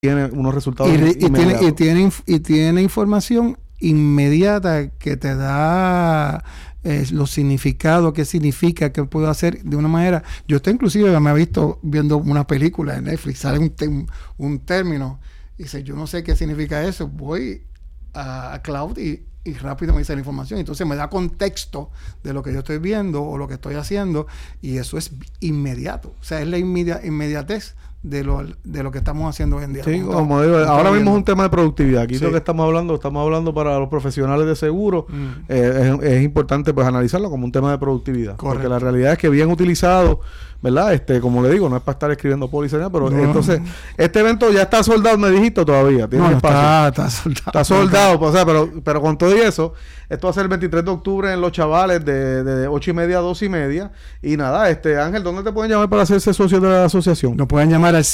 tiene unos resultados inmediatos. Y tiene información inmediata que te da los significados, qué significa, qué puedo hacer de una manera. Yo estoy inclusive me he visto viendo una película en Netflix, sale un término y dice, yo no sé qué significa eso, voy a Cloud y rápido me dice la información, entonces me da contexto de lo que yo estoy viendo o lo que ey haciendo, y eso es inmediato, o sea, es la inmediatez de lo que estamos haciendo hoy en día. Sí, como digo, ahora mismo es un tema de productividad. Aquí lo que estamos hablando para los profesionales de seguro. Es importante pues analizarlo como un tema de productividad. Correcto. Porque la realidad es que bien utilizado, ¿verdad? Como le digo, no es para estar escribiendo pólizas, pero entonces, este evento ya está soldado, me dijiste todavía. ¿Tiene espacio? Está soldado. Está soldado, pues, o sea, pero con todo y eso, esto va a ser el 23 de octubre en Los Chavales de 8:30 a 2:30. Y nada, Ángel, ¿dónde te pueden llamar para hacerse socio de la asociación? Nos pueden llamar al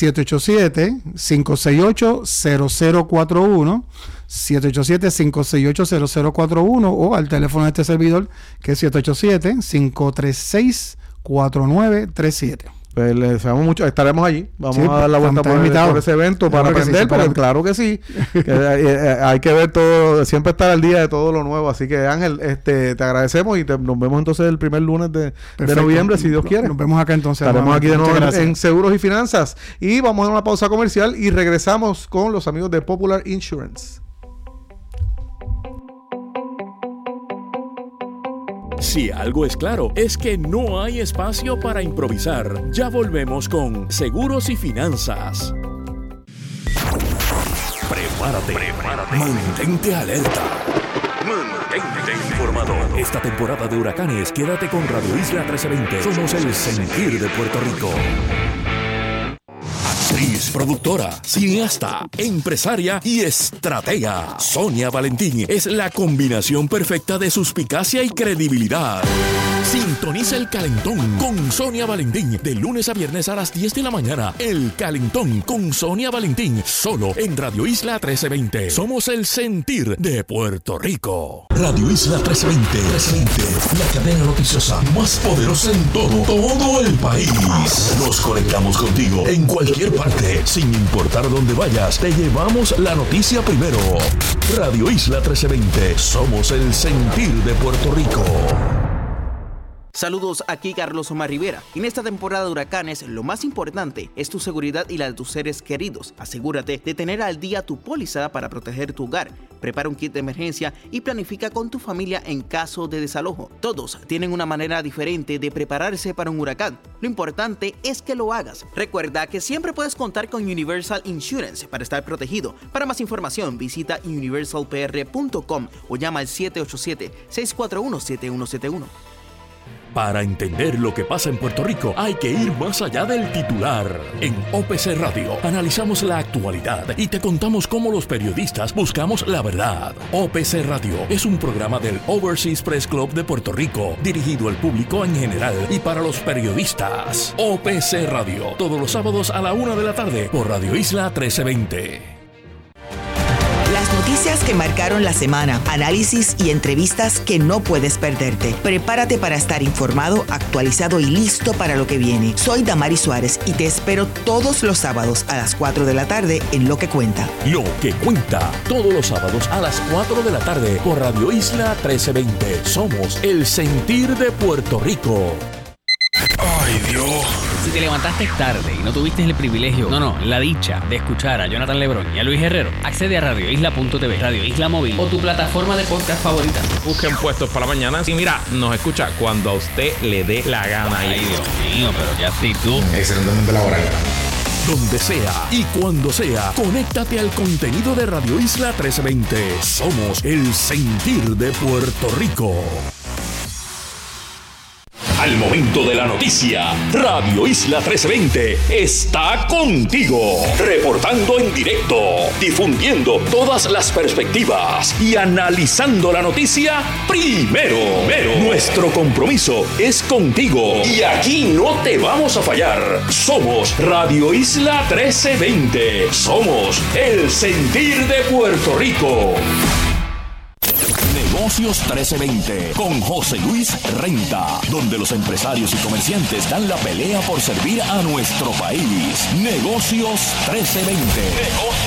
787-568-0041, 787-568-0041, o al teléfono de este servidor, que es 787-536-4937. Pues les deseamos mucho, estaremos allí, vamos a dar la vuelta por ese evento para aprender, porque claro que sí, que hay que ver todo, siempre estar al día de todo lo nuevo. Así que Ángel, te agradecemos y nos vemos entonces el primer lunes de noviembre, si Dios quiere. Nos vemos acá entonces. Estaremos aquí de nuevo en Seguros y Finanzas, y vamos a una pausa comercial y regresamos con los amigos de Popular Insurance. Si algo es claro, es que no hay espacio para improvisar. Ya volvemos con Seguros y Finanzas. Prepárate. Mantente alerta. Mantente informado. Esta temporada de huracanes, quédate con Radio Isla 1320. Somos el sentir de Puerto Rico. Actriz, productora, cineasta, empresaria y estratega. Sonia Valentín es la combinación perfecta de suspicacia y credibilidad. Sintoniza El Calentón con Sonia Valentín de lunes a viernes a las 10 de la mañana. El Calentón con Sonia Valentín, solo en Radio Isla 1320. Somos el sentir de Puerto Rico. Radio Isla 1320, la cadena noticiosa más poderosa en todo el país. Nos conectamos contigo en cualquier parte, sin importar dónde vayas. Te llevamos la noticia primero. Radio Isla 1320, somos el sentir de Puerto Rico. Saludos, aquí Carlos Omar Rivera. En esta temporada de huracanes, lo más importante es tu seguridad y la de tus seres queridos. Asegúrate de tener al día tu póliza para proteger tu hogar. Prepara un kit de emergencia y planifica con tu familia en caso de desalojo. Todos tienen una manera diferente de prepararse para un huracán. Lo importante es que lo hagas. Recuerda que siempre puedes contar con Universal Insurance para estar protegido. Para más información, visita universalpr.com o llama al 787-641-7171. Para entender lo que pasa en Puerto Rico, hay que ir más allá del titular. En OPC Radio analizamos la actualidad y te contamos cómo los periodistas buscamos la verdad. OPC Radio es un programa del Overseas Press Club de Puerto Rico, dirigido al público en general y para los periodistas. OPC Radio, todos los sábados a la 1 de la tarde por Radio Isla 1320. Las noticias que marcaron la semana, análisis y entrevistas que no puedes perderte. Prepárate para estar informado, actualizado y listo para lo que viene. Soy Damaris Suárez y te espero todos los sábados a las 4 de la tarde en Lo que Cuenta. Lo que Cuenta, todos los sábados a las 4 de la tarde por Radio Isla 1320. Somos el sentir de Puerto Rico. ¡Ay, Dios! Si te levantaste tarde y no tuviste el privilegio, la dicha de escuchar a Jonathan Lebrón y a Luis Herrero, accede a radioisla.tv, Radio Isla Móvil o tu plataforma de podcast favorita. Busquen Puestos para la Mañana y mira, nos escucha cuando a usted le dé la gana. Ay, Dios mío, pero ya sí tú. Excelentemente laboral. Donde sea y cuando sea, conéctate al contenido de Radio Isla 1320. Somos el sentir de Puerto Rico. Al momento de la noticia, Radio Isla 1320 está contigo, reportando en directo, difundiendo todas las perspectivas y analizando la noticia primero. Nuestro compromiso es contigo y aquí no te vamos a fallar. Somos Radio Isla 1320. Somos el sentir de Puerto Rico. Negocios 1320 con José Luis Renta, donde los empresarios y comerciantes dan la pelea por servir a nuestro país. Negocios 1320.